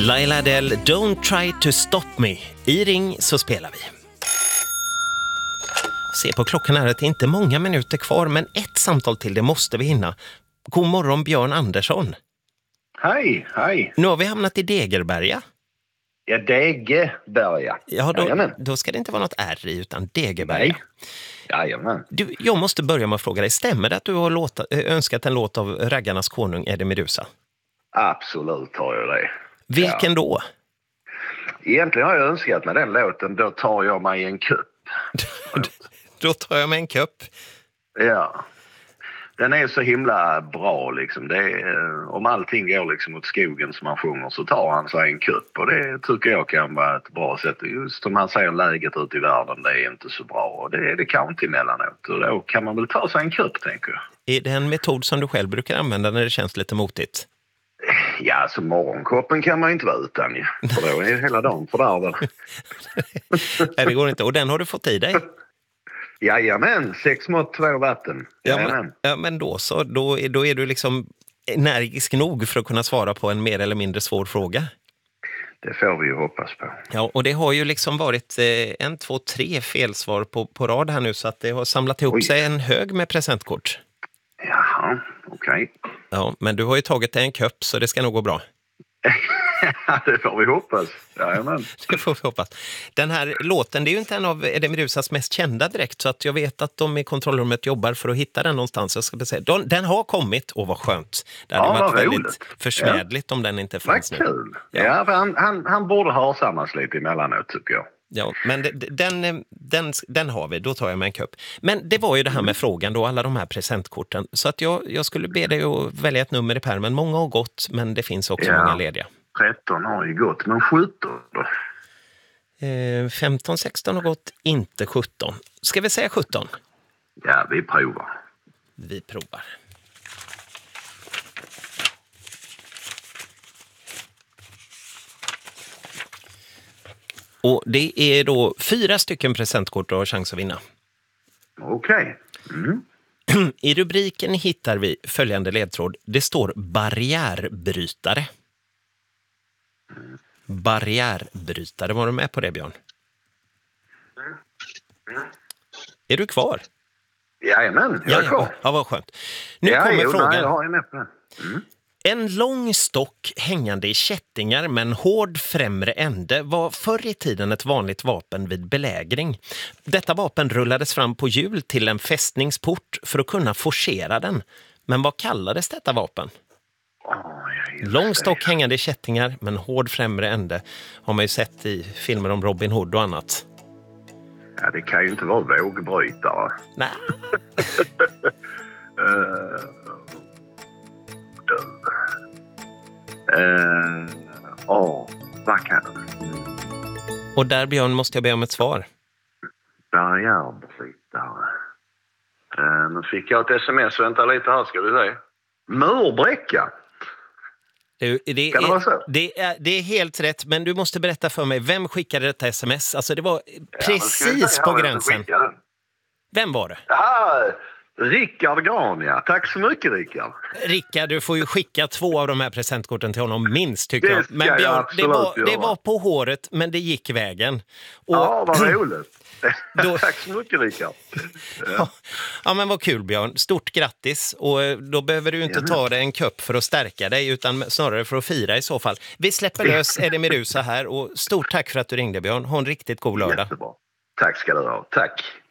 Laila Adele, Don't Try To Stop Me. I Ring så spelar vi. Se på klockan här att det är inte många minuter kvar, men ett samtal till, det måste vi hinna. God morgon, Björn Andersson. Hej. Nu har vi hamnat i Degerberga. Ja, Degeberga. Ja, då ska det inte vara något R i, utan Degerberga. Nej. Jajamän. Du, jag måste börja med att fråga dig, stämmer det att du har önskat en låt av Raggarnas konung Eddie Meduza? Absolut har jag det. Vilken då? Egentligen har jag önskat med den låten, då tar jag mig en kupp. Då tar jag mig en kupp. Ja. Den är så himla bra liksom. Det är, om allting går liksom åt skogen som man sjunger så tar han sig en kupp. Och det tycker jag kan vara ett bra sätt. Just som han säger, läget ute i världen, det är inte så bra. Och det är det kanske emellanåt. Och då kan man väl ta sig en kupp, tänker jag. Är det en metod som du själv brukar använda när det känns lite motigt? Ja, så morgonkoppen kan man inte vara utan ju. För då är hela dagen fördärvad. Nej, det går inte. Och den har du fått i dig? Jajamän, 6 mått 2 vatten. Ja, men då så. Då är du liksom energisk nog för att kunna svara på en mer eller mindre svår fråga. Det får vi ju hoppas på. Ja, och det har ju liksom varit 1, 2, 3 felsvar på rad här nu, så att det har samlat ihop sig en hög med presentkort. Jaha, okej. Ja, men du har ju tagit dig en kupp, så det ska nog gå bra. Det får vi hoppas. Jajamän. Det får vi hoppas. Den här låten, det är ju inte en av Eddie Meduzas mest kända direkt, så att jag vet att de i kontrollrummet jobbar för att hitta den någonstans. Jag ska säga, den har kommit, och vad skönt. Det hade varit väldigt försmädligt om den inte fanns nu. Vad kul. Ja, för han borde hörsammas lite emellanåt, tycker jag. Ja, men den har vi, då tar jag med en kupp. Men det var ju det här med frågan då, alla de här presentkorten. Så att jag skulle be dig att välja ett nummer i pärmen. Många har gått, men det finns också många lediga. 13 har ju gått, men 17 då? 15, 16 har gått, inte 17. Ska vi säga 17? Ja, vi provar. Vi provar. Och det är då 4 stycken presentkort du har chans att vinna. Okej. Mm. I rubriken hittar vi följande ledtråd. Det står barriärbrytare. Barriärbrytare. Var du med på det, Björn? Är du kvar? Jajamän, jag är kvar. Ja, vad skönt. Nu kommer frågan. Jag är med på det. Mm. En lång stock hängande i kättingar med en hård främre ände var förr i tiden ett vanligt vapen vid belägring. Detta vapen rullades fram på hjul till en fästningsport för att kunna forcera den. Men vad kallades detta vapen? Lång stock hängande i kättingar med en hård främre ände har man ju sett i filmer om Robin Hood och annat. Ja, det kan ju inte vara vågbrytare. Nej. Vad kan det? Och där, Björn, måste jag be om ett svar. Barriärbrytare. Nu fick jag ett sms. Vänta lite här, ska vi se. Murbräcka. Det är helt rätt, men du måste berätta för mig, vem skickade detta sms? Alltså det var precis på gränsen. Vem var det? Rickard Grania. Tack så mycket, Rickard. Rickard, du får ju skicka 2 av de här presentkorten till honom minst, tycker jag. Men jag Björn, det var på håret, men det gick vägen. Och vad roligt. Tack så mycket, Rickard. Ja, men vad kul, Björn. Stort grattis. Och då behöver du inte ta dig en kupp för att stärka dig, utan snarare för att fira i så fall. Vi släpper lös Eddie Meduza här, och stort tack för att du ringde, Björn. Ha en riktigt god lördag. Jättebra. Tack ska du ha. Tack.